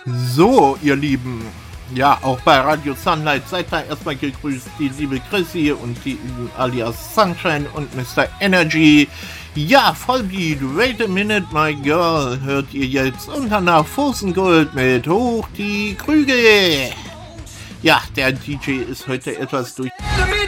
So, ihr Lieben, ja, auch bei Radio Sunlight seid da erstmal gegrüßt, die liebe Chrissy und die alias Sunshine und Mr. Energy. Ja, Vollbeat, wait a minute, my girl, hört ihr jetzt und danach Fußengold mit Hoch die Krüge. Ja, der DJ ist heute etwas durch...